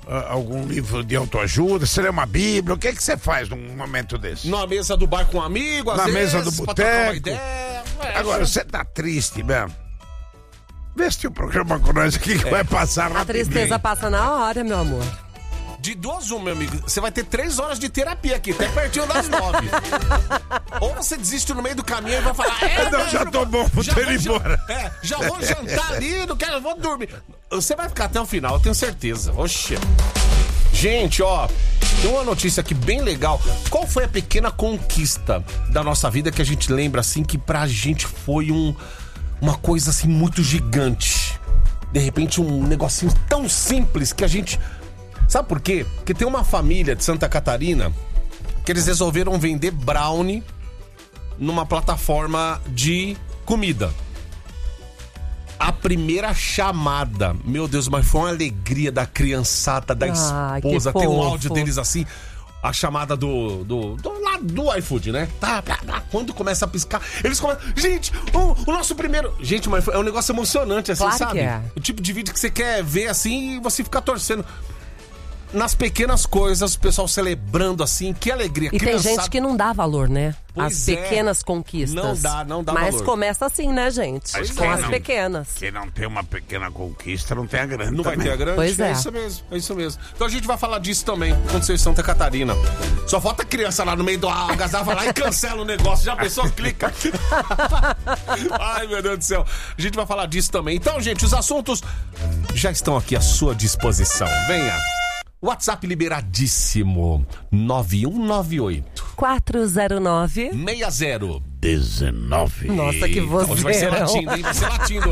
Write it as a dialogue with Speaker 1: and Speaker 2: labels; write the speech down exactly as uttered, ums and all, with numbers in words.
Speaker 1: uh, algum livro de autoajuda? Você lê uma Bíblia? O que é que você faz num momento desse?
Speaker 2: Na mesa do bar com um amigo, às
Speaker 1: Na
Speaker 2: vezes,
Speaker 1: mesa do
Speaker 2: pra trocar uma
Speaker 1: boteco.
Speaker 2: ideia. É,
Speaker 1: Agora, você tá triste mesmo? Vê se tem um programa com nós aqui que
Speaker 2: É.
Speaker 1: vai passar
Speaker 3: A
Speaker 1: rapidinho.
Speaker 3: tristeza passa na hora, meu amor.
Speaker 2: De duas uma, meu amigo, você vai ter três horas de terapia aqui, até pertinho das nove. Ou você desiste no meio do caminho e vai falar... É,
Speaker 1: Não, já tô bom, vou ter ir
Speaker 2: jan-
Speaker 1: embora.
Speaker 2: É, já vou jantar ali, não quero, vou dormir. Você vai ficar até o final, eu tenho certeza. Oxe. Gente, ó, tem uma notícia aqui bem legal. Qual foi a pequena conquista da nossa vida que a gente lembra, assim, que pra gente foi um, uma coisa, assim, muito gigante? De repente, um negocinho tão simples que a gente... Sabe por quê? Porque tem uma família de Santa Catarina que eles resolveram vender brownie numa plataforma de comida. A primeira chamada, meu Deus, mas foi uma alegria da criançada, da
Speaker 3: Ah, que
Speaker 2: esposa. Tem um
Speaker 3: fofo.
Speaker 2: áudio deles assim, a chamada do do, do, lá do iFood, né? Tá, tá, tá. Quando começa a piscar, eles começam... Gente, o, o nosso primeiro... Gente, mas é um negócio emocionante, assim,
Speaker 3: Claro
Speaker 2: sabe?
Speaker 3: que é.
Speaker 2: O tipo de vídeo que você quer ver assim e você fica torcendo. Nas pequenas coisas, o pessoal celebrando assim, que alegria.
Speaker 3: E tem gente que não dá valor, né?
Speaker 2: Pois
Speaker 3: as
Speaker 2: é.
Speaker 3: pequenas conquistas.
Speaker 2: Não dá, não dá
Speaker 3: Mas
Speaker 2: valor.
Speaker 3: começa assim, né, gente?
Speaker 1: Mas
Speaker 3: Com
Speaker 1: quem
Speaker 3: as
Speaker 1: não-
Speaker 3: pequenas.
Speaker 1: Quem não tem uma pequena conquista não tem a grande
Speaker 2: Não vai
Speaker 1: também.
Speaker 2: ter a grande?
Speaker 3: Pois é.
Speaker 2: É isso mesmo, é isso mesmo. Então a gente vai falar disso também, aconteceu em Santa Catarina. Só falta a criança lá no meio do algazarra, vai lá e cancela o negócio. Já pensou? Clica. Ai, meu Deus do céu. A gente vai falar disso também. Então, gente, os assuntos já estão aqui à sua disposição. Venha. WhatsApp liberadíssimo. nove um nove oito
Speaker 3: quatro zero nove
Speaker 2: seis zero
Speaker 1: dezenove.
Speaker 3: Nossa, que
Speaker 2: Hoje vai ser
Speaker 3: vozeirão.
Speaker 2: latindo, hein? Vai ser latindo.